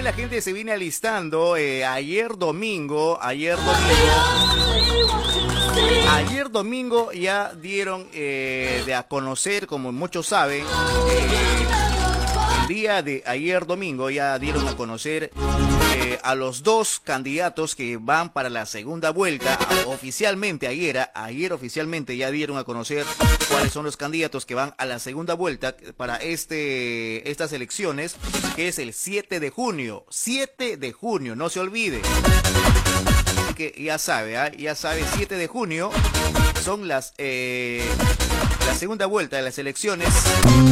la gente se viene alistando. Ayer domingo ya dieron de a conocer, como muchos saben, el día de ayer domingo ya dieron a conocer a los dos candidatos que van para la segunda vuelta. Oficialmente ayer oficialmente ya dieron a conocer cuáles son los candidatos que van a la segunda vuelta para estas elecciones, que es el 7 de junio. 7 de junio, no se olvide. Así que ya sabe, 7 de junio son la segunda vuelta de las elecciones.